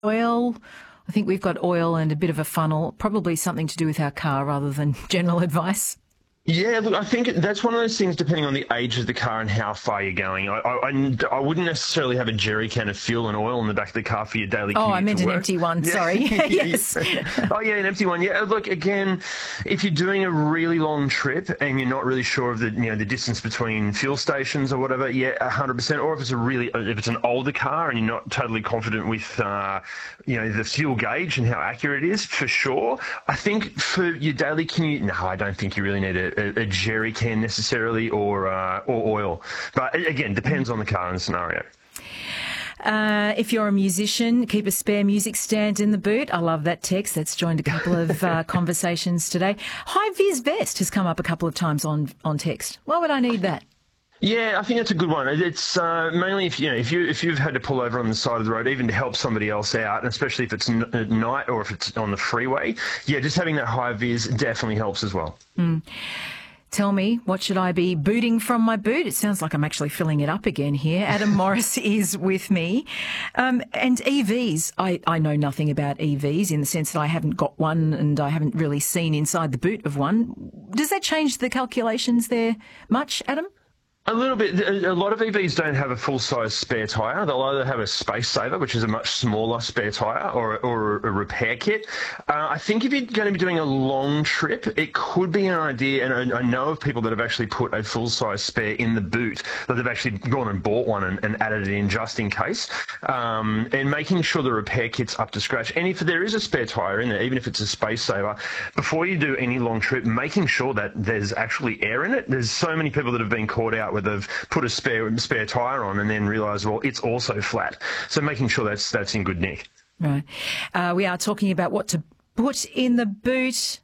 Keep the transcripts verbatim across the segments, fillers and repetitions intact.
Oil. I think we've got oil and a bit of a funnel, probably something to do with our car rather than general advice. Yeah, look, I think that's one of those things, depending on the age of the car and how far you're going. I, I, I wouldn't necessarily have a jerry can of fuel and oil in the back of the car for your daily commute. Oh, I meant to an work. empty one. Yeah. Sorry. Yes. Oh, yeah, an empty one. Yeah, look, again, if you're doing a really long trip and you're not really sure of the, you know, the distance between fuel stations or whatever, yeah, one hundred percent. Or if it's a really, if it's an older car and you're not totally confident with, uh, you know, the fuel gauge and how accurate it is, for sure. I think for your daily commute, no, I don't think you really need a, a, a jerry can necessarily, or uh, or oil. But again, depends on the car and the scenario. Uh, if you're a musician, keep a spare music stand in the boot. I love that text. That's joined a couple of uh, conversations today. High-vis vest has come up a couple of times on, on text. Why would I need that? Yeah, I think that's a good one. It's uh, mainly if you know if you if you've had to pull over on the side of the road, even to help somebody else out, and especially if it's n- at night or if it's on the freeway. Yeah, just having that high vis definitely helps as well. Mm. Tell me, what should I be booting from my boot? It sounds like I'm actually filling it up again here. Adam Morris is with me. Um, and E Vs, I, I know nothing about E Vs in the sense that I haven't got one and I haven't really seen inside the boot of one. Does that change the calculations there much, Adam? A little bit. A lot of E Vs don't have a full-size spare tyre. They'll either have a space saver, which is a much smaller spare tyre, or, or a repair kit. Uh, I think if you're going to be doing a long trip, it could be an idea, and I, I know of people that have actually put a full-size spare in the boot, that they've actually gone and bought one and, and added it in just in case, um, and making sure the repair kit's up to scratch. And if there is a spare tyre in there, even if it's a space saver, before you do any long trip, making sure that there's actually air in it. There's so many people that have been caught out where they've put a spare spare tyre on and then realised, well, it's also flat. So making sure that's that's in good nick. Right. Uh, we are talking about what to put in the boot.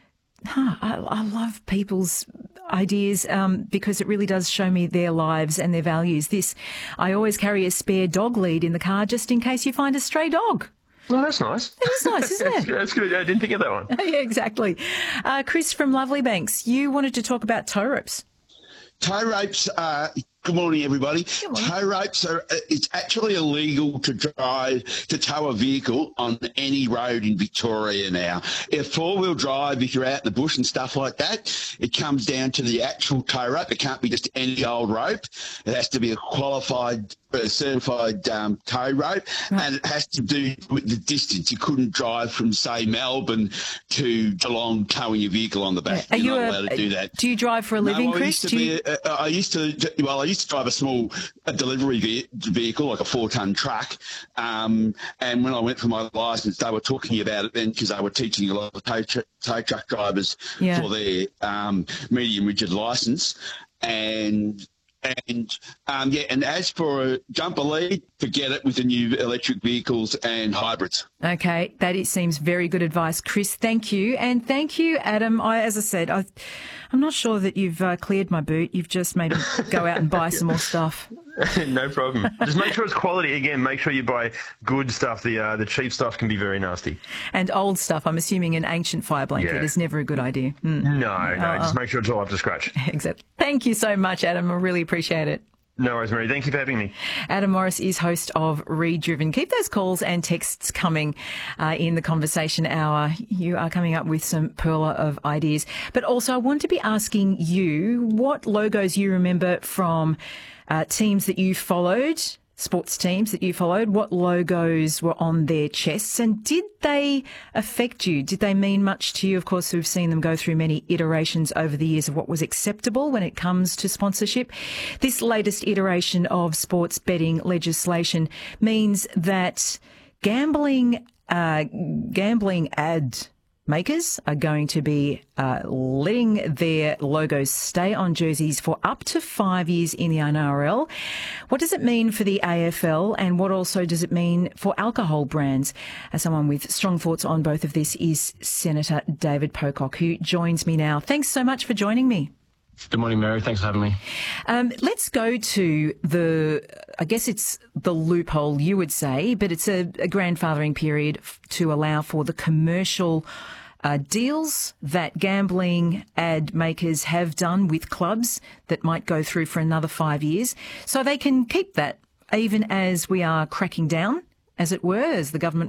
Huh, I, I love people's ideas um, because it really does show me their lives and their values. This, I always carry a spare dog lead in the car just in case you find a stray dog. Well, that's nice. That is nice, isn't it? That's good. I didn't think of that one. Yeah, exactly. Uh, Chris from Lovely Banks, you wanted to talk about tow ropes. Tow ropes are, good morning, everybody. Good morning. Tow ropes are, it's actually illegal to drive, to tow a vehicle on any road in Victoria now. If four-wheel drive, if you're out in the bush and stuff like that, it comes down to the actual tow rope. It can't be just any old rope. It has to be a qualified, uh, certified um, tow rope, Right. and it has to do with the distance. You couldn't drive from, say, Melbourne to Geelong towing your vehicle on the back. Are You're you not a, allowed to do that. Do you drive for a living, no, I Chris? used to Do be you... a, uh, I used to, well, I used to drive a small a delivery ve- vehicle, like a four-ton truck. Um, and when I went for my licence, they were talking about it then because they were teaching a lot of tow, tr- tow truck drivers Yeah. for their um, medium rigid licence. And and um, yeah, and as for a jumper lead, forget it with the new electric vehicles and hybrids. Okay, that it seems very good advice, Chris. Thank you, and thank you, Adam. I, as I said, I, I'm not sure that you've uh, cleared my boot. You've just made me go out and buy some more stuff. No problem. Just make sure it's quality. Again, make sure you buy good stuff. The uh, the cheap stuff can be very nasty. And old stuff. I'm assuming an ancient fire blanket Yeah. is never a good idea. Mm. No, no. Uh-uh. Just make sure it's all up to scratch. Exactly. Thank you so much, Adam. I really appreciate it. No worries, Marie. Thank you for having me. Adam Morris is host of Redriven. Keep those calls and texts coming uh, in the conversation hour. You are coming up with some perler of ideas. But also I want to be asking you what logos you remember from uh, teams that you followed, sports teams that you followed. What logos were on their chests and did they affect you? Did they mean much to you? Of course, we've seen them go through many iterations over the years of what was acceptable when it comes to sponsorship. This latest iteration of sports betting legislation means that gambling, uh, gambling ad makers are going to be uh, letting their logos stay on jerseys for up to five years in the N R L. What does it mean for the A F L, and what also does it mean for alcohol brands? As someone with strong thoughts on both of this is Senator David Pocock, who joins me now. Thanks so much for joining me. Good morning, Mary. Thanks for having me. Um, let's go to the, I guess it's the loophole you would say, but it's a, a grandfathering period f- to allow for the commercial uh, deals that gambling ad makers have done with clubs that might go through for another five years. So they can keep that even as we are cracking down, as it were, as the government